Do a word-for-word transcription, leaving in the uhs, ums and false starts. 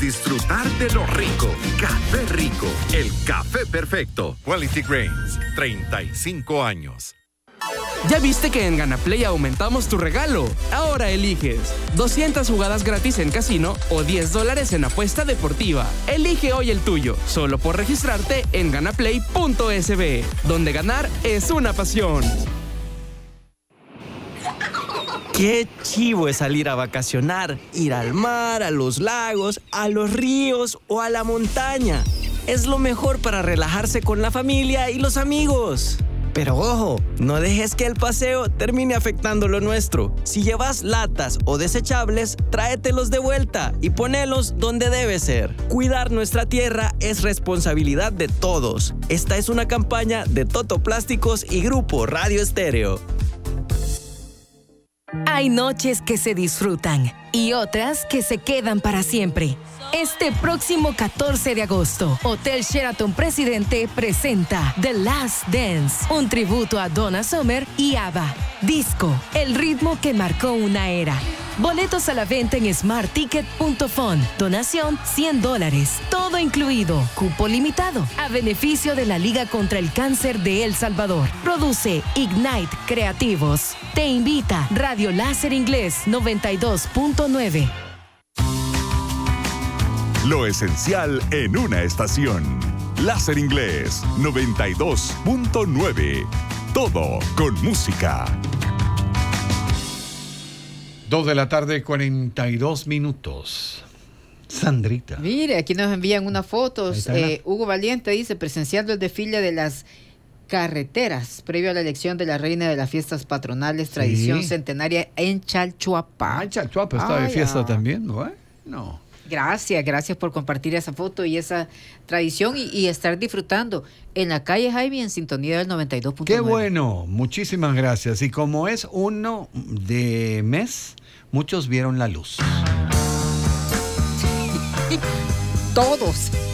disfrutar de lo rico. Café Rico, el café perfecto. Quality Grains, treinta y cinco años. ¿Ya viste que en Ganaplay aumentamos tu regalo? Ahora eliges doscientas jugadas gratis en casino o diez dólares en apuesta deportiva. Elige hoy el tuyo, solo por registrarte en ganaplay punto es be, donde ganar es una pasión. Qué chivo es salir a vacacionar, ir al mar, a los lagos, a los ríos o a la montaña. Es lo mejor para relajarse con la familia y los amigos. Pero ojo, no dejes que el paseo termine afectando lo nuestro. Si llevas latas o desechables, tráetelos de vuelta y ponelos donde debe ser. Cuidar nuestra tierra es responsabilidad de todos. Esta es una campaña de Toto Plásticos y Grupo Radio Estéreo. Hay noches que se disfrutan y otras que se quedan para siempre. Este próximo catorce de agosto, Hotel Sheraton Presidente presenta The Last Dance, un tributo a Donna Summer y ABBA. Disco, el ritmo que marcó una era. Boletos a la venta en smart ticket punto fun. Donación cien dólares. Todo incluido. Cupo limitado. A beneficio de la Liga contra el Cáncer de El Salvador. Produce Ignite Creativos. Te invita Radio Láser Inglés noventa y dos punto nueve. Lo esencial en una estación. Láser Inglés noventa y dos punto nueve. Todo con música. Dos de la tarde, cuarenta y dos minutos. Sandrita. Mire, aquí nos envían unas fotos. Eh, Hugo Valiente dice, presenciando el desfile de las carreteras previo a la elección de la reina de las fiestas patronales, sí. Tradición centenaria en Chalchuapa. Ah, Chalchuapa está de fiesta ah. también, ¿no? ¿Eh? No. Gracias, gracias por compartir esa foto y esa tradición y, y estar disfrutando en la calle Jaime en sintonía del noventa y dos punto nueve. Qué bueno, muchísimas gracias. Y como es uno de mes, muchos vieron la luz. Todos.